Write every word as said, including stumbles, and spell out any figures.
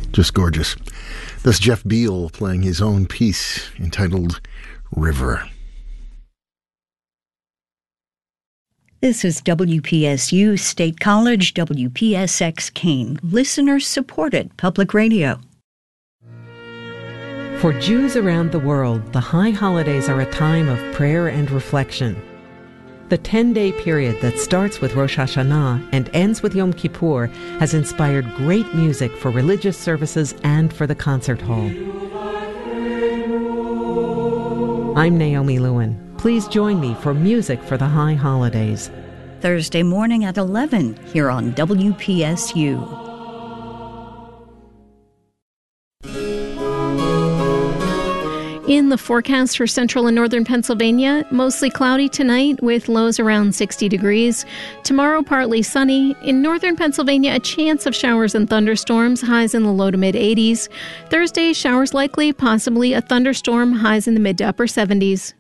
Just gorgeous. That's Jeff Beal playing his own piece entitled River. This is W P S U State College, W P S X Keene, listener-supported public radio. For Jews around the world, the high holidays are a time of prayer and reflection. The ten-day period that starts with Rosh Hashanah and ends with Yom Kippur has inspired great music for religious services and for the concert hall. I'm Naomi Lewin. Please join me for Music for the High Holidays. Thursday morning at eleven here on W P S U. In the forecast for central and northern Pennsylvania, mostly cloudy tonight with lows around sixty degrees. Tomorrow, partly sunny. In northern Pennsylvania, a chance of showers and thunderstorms, highs in the low to mid eighties. Thursday, showers likely, possibly a thunderstorm, highs in the mid to upper seventies.